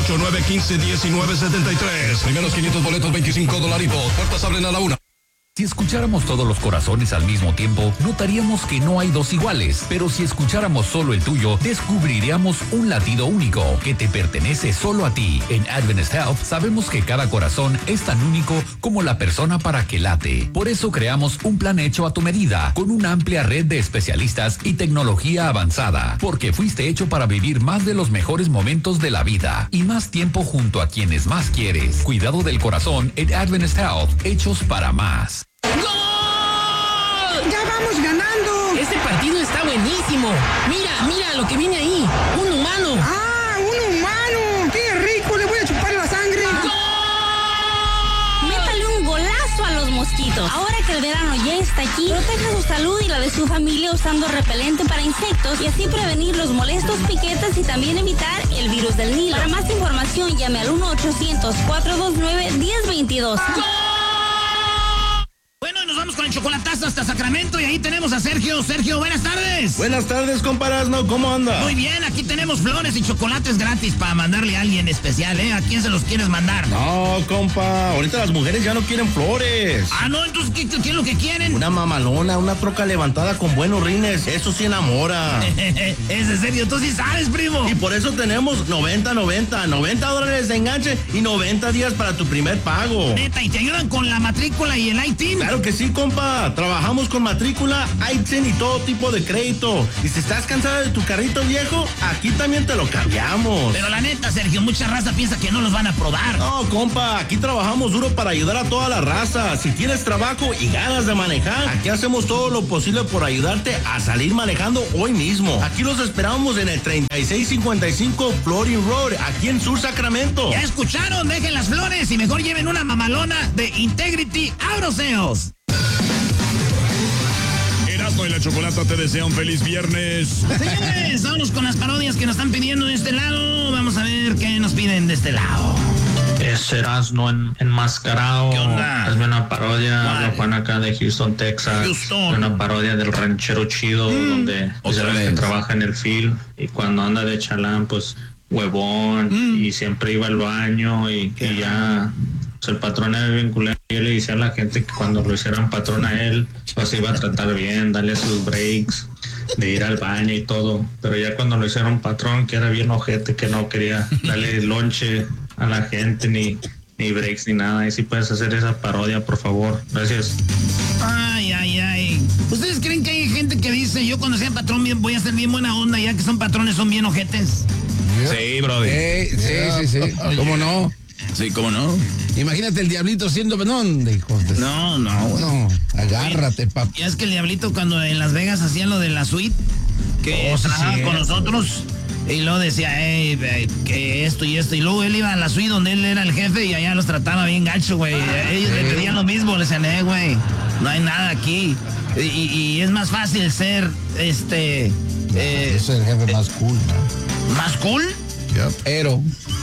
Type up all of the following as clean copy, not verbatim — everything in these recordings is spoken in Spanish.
809-15-1973. Primeros 500 boletos, $25. Puertas abren a la 1. Si escucháramos todos los corazones al mismo tiempo, notaríamos que no hay dos iguales, pero si escucháramos solo el tuyo, descubriríamos un latido único que te pertenece solo a ti. En Adventist Health sabemos que cada corazón es tan único como la persona para que late. Por eso creamos un plan hecho a tu medida, con una amplia red de especialistas y tecnología avanzada, porque fuiste hecho para vivir más de los mejores momentos de la vida y más tiempo junto a quienes más quieres. Cuidado del corazón en Adventist Health, hechos para más. ¡Gol! ¡Ya vamos ganando! Este partido está buenísimo. Mira lo que viene ahí. Un humano. ¡Ah, un humano! ¡Qué rico! Le voy a chupar la sangre. ¡Gol! Métale un golazo a los mosquitos. Ahora que el verano ya está aquí, proteja su salud y la de su familia usando repelente para insectos y así prevenir los molestos piquetes y también evitar el virus del Nilo. Para más información, llame al 1-800-429-1022. ¡Gol! Bueno, nos vamos con el chocolatazo hasta Sacramento y ahí tenemos a Sergio. Sergio, buenas tardes. Buenas tardes, comparazno, ¿cómo anda? Muy bien, aquí tenemos flores y chocolates gratis para mandarle a alguien especial, ¿eh? ¿A quién se los quieres mandar? No, compa, ahorita las mujeres ya no quieren flores. Ah, no, entonces, ¿qué es lo que quieren? Una mamalona, una troca levantada con buenos rines, eso sí enamora. Es en serio, tú sí sabes, primo. Y por eso tenemos $90 de enganche y 90 días para tu primer pago. Neta, ¿y te ayudan con la matrícula y el ITIN? Claro que sí, compa. Trabajamos con matrícula, ITIN y todo tipo de crédito. Y si estás cansada de tu carrito viejo, aquí también te lo cambiamos. Pero la neta, Sergio, mucha raza piensa que no los van a aprobar. No, compa, aquí trabajamos duro para ayudar a toda la raza. Si tienes trabajo y ganas de manejar, aquí hacemos todo lo posible por ayudarte a salir manejando hoy mismo. Aquí los esperamos en el 3655 Florin Road, aquí en Sur Sacramento. Ya escucharon, dejen las flores y mejor lleven una mamalona de Integrity Auto Sales. Erasmo y la Chocolata te desea un feliz viernes. Señores, vámonos con las parodias que nos están pidiendo de este lado. Vamos a ver qué nos piden de este lado. Es Erasmo enmascarado. ¿Qué onda? Es una parodia. ¿Cuál? Hablo Juan acá de Houston, Texas. Houston. Una parodia del ranchero chido, donde otra sabes vez. que trabaja en el field y cuando anda de chalán, pues huevón y siempre iba al baño y ya. Pues, el patrón era bien culero y él le decía a la gente que cuando lo hicieran patrón a él, pues iba a tratar bien, darle sus breaks, de ir al baño y todo. Pero ya cuando lo hicieron patrón, que era bien ojete, que no quería darle lonche a la gente, ni breaks, ni nada. Y si puedes hacer esa parodia, por favor. Gracias. Ay. ¿Ustedes creen que hay gente que dice, yo cuando sea patrón voy a ser bien buena onda, ya que son patrones, son bien ojetes? Sí, brother. Sí. ¿Cómo no? Sí, ¿cómo no? Imagínate el diablito siendo penón, hijos de... No. No, agárrate, papá. Ya es que el diablito cuando en Las Vegas hacía lo de la suite, que trabajaba con nosotros, y luego decía, que esto y esto, y luego él iba a la suite donde él era el jefe y allá los trataba bien gacho, güey. Ellos le pedían lo mismo, le decían, güey, no hay nada aquí. Y es más fácil ser, Es el jefe más cool, ¿no? ¿más cool? Pero...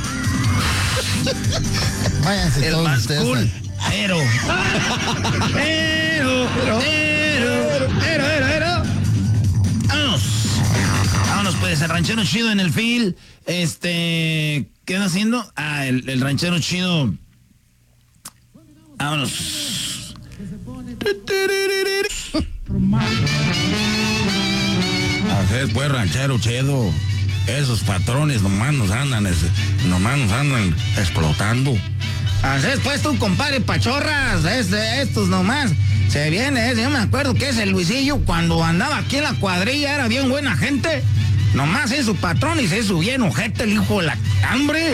Váyanse El todos más ustedes. cool. Pero. Vámonos pues, el ranchero chido en el field. ¿Qué anda haciendo? El ranchero chido. Vámonos. Así es, pues, ranchero chido. Esos patrones nomás nos andan explotando. Así es, pues, tú, compadre Pachorras, estos nomás. Se viene, yo me acuerdo que ese Luisillo, cuando andaba aquí en la cuadrilla, era bien buena gente. Nomás es su patrón y es su bien ojete, el hijo de la hambre.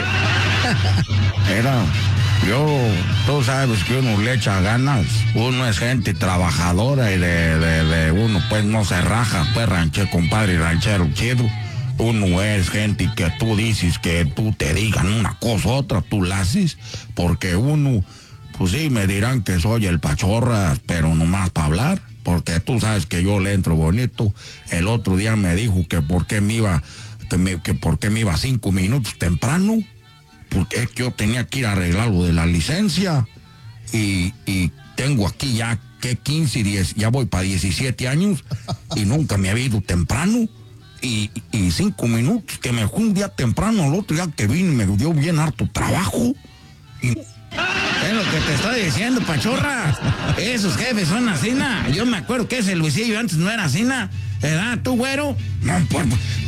Tú sabes que uno le echa ganas. Uno es gente trabajadora y de uno pues no se raja, pues compadre ranchero chido. Uno es gente que tú dices que tú te digan una cosa, otra, tú la haces, porque uno, pues sí, me dirán que soy el Pachorras, pero nomás para hablar, porque tú sabes que yo le entro bonito. El otro día me dijo que por qué me iba 5 minutos temprano, porque es que yo tenía que ir a arreglar lo de la licencia, y tengo aquí ya, que 15, 10, ya voy para 17 años, y nunca me había ido temprano. y 5 minutos, que me fui un día temprano, al otro día que vine me dio bien harto trabajo. Y... Es lo que te estoy diciendo, Pachorras. Esos jefes son asina. Yo me acuerdo que ese Luisillo antes no era asina. ¿Verdad, tú, güero? No, pues,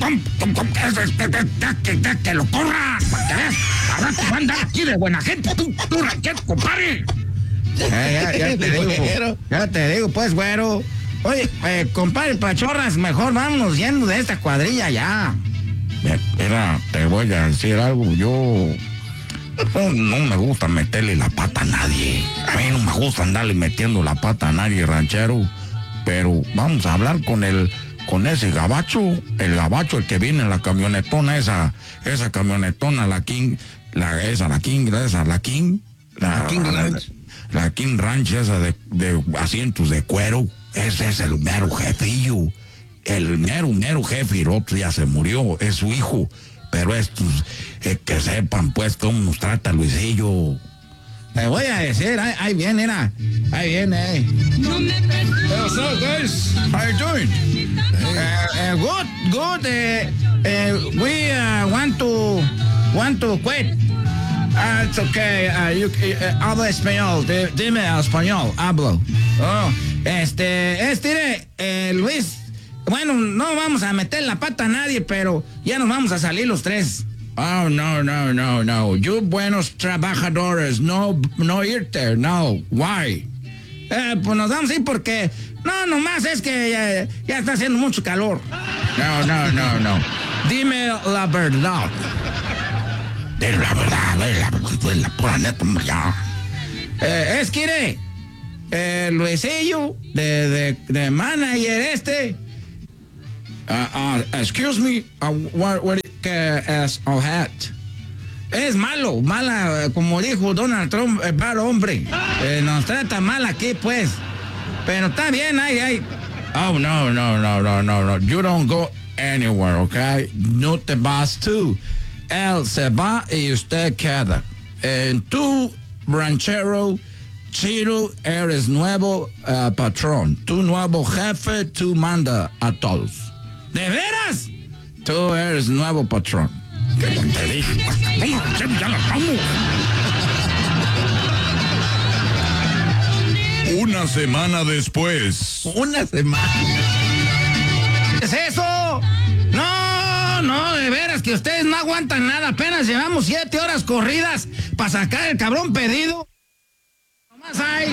que lo corras, para que veas. Ahora te va a andar aquí de buena gente, tú ranchero, compadre. Ya te digo, pues, güero. Oye, compadre Pachorras, mejor vámonos yendo de esta cuadrilla ya. Mira, te voy a decir algo, yo... No me gusta meterle la pata a nadie. A mí no me gusta andarle metiendo la pata a nadie, ranchero. Pero vamos a hablar con ese gabacho. El gabacho, el que viene en la camionetona, esa camionetona, la King Ranch, esa de asientos de cuero. Ese es el mero jefillo. El mero jefe, y el otro ya se murió, es su hijo. Pero estos, que sepan pues cómo nos trata Luisillo. Te voy a decir, ahí viene, No me What's up, guys? How you doing? Good. We want to quit. It's okay. Habla español. Dime español. Hablo. Oh, Luis. Bueno, no vamos a meter la pata a nadie, pero ya nos vamos a salir los tres. Oh, no. You buenos trabajadores, no irte, no. Why? Pues nos vamos a ir porque... No, nomás es que ya está haciendo mucho calor. No. Dime la verdad. De la verdad, la pura neta, hombre, ya. Es que, Luisillo, de manager Excuse me, what es hat? Es mala, como dijo Donald Trump, el mal hombre. Nos trata mal aquí, pues. Pero está bien, ahí. Oh, no. You don't go anywhere, okay? No te vas tú. Él se va y usted queda. Tú, ranchero Chido, eres nuevo patrón. Tu nuevo jefe, tú manda a todos. ¿De veras? Tú eres nuevo patrón. ¿Qué te dije? Ya nos vamos. Una semana después. ¿Una semana? ¿Qué es eso? No, de veras que ustedes no aguantan nada. Apenas llevamos 7 horas corridas para sacar el cabrón pedido. Nomás hay.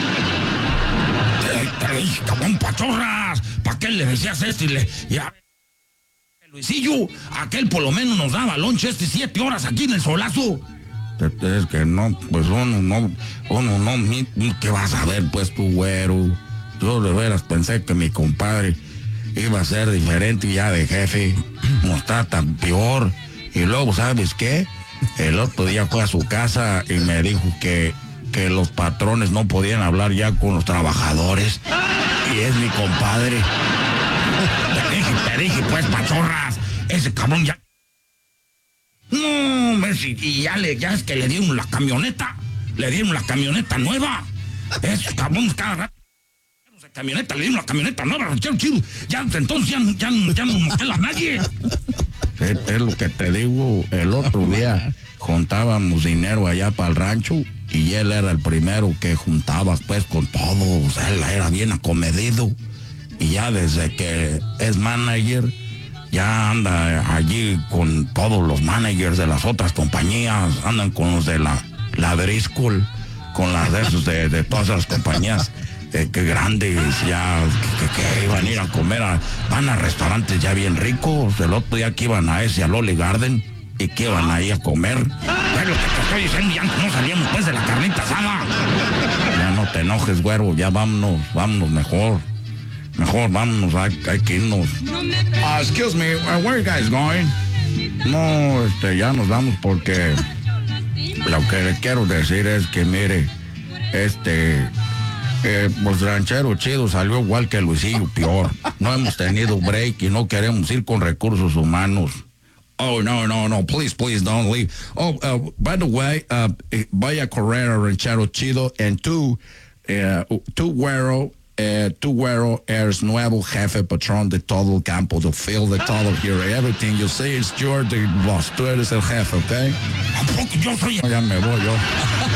Te dije, cabrón, Pachorras. ¿Para qué le decías esto? Luisillo, aquel por lo menos nos daba lonche 7 horas aquí en el solazo. Es que no, pues uno no, ¿qué vas a ver pues tu güero? Yo de veras pensé que mi compadre iba a ser diferente y ya de jefe nos trata peor. Y luego, ¿sabes qué? El otro día fue a su casa y me dijo que los patrones no podían hablar ya con los trabajadores. Y es mi compadre. Te dije, pues, Pachorras, ese cabrón ya... No, y ya es que le dieron la camioneta nueva. Esos cabrones cada rato... le dieron la camioneta nueva, ranchero chido. Ya, entonces ya no nos queda nadie. Es lo que te digo, el otro día juntábamos dinero allá para el rancho y él era el primero que juntaba pues con todos. Él era bien acomedido. Y ya desde que es manager, ya anda allí con todos los managers de las otras compañías, andan con los de la Driscoll, con las de esos de todas las compañías que grandes, ya que iban a ir a comer, van a restaurantes ya bien ricos. El otro día que iban a al Olive Garden y que iban ahí a comer. Es lo que te estoy diciendo, ya no salíamos pues de la carnita asada. Ya no te enojes, güero, ya vámonos mejor. Mejor vámonos, hay que irnos. Excuse me, where are you guys going? No, ya nos vamos porque lo que le quiero decir es que mire, pues ranchero chido salió igual que Luisillo, peor. No hemos tenido break y no queremos ir con recursos humanos. Oh, no, please don't leave. Oh, by the way, vaya a correr a ranchero chido and tú, güero, tú, güero, eres nuevo jefe patrón de todo el campo, de field, de todo here. Everything you see is you're the boss. Tú eres el jefe, ¿ok? Yo soy... Ya me voy yo.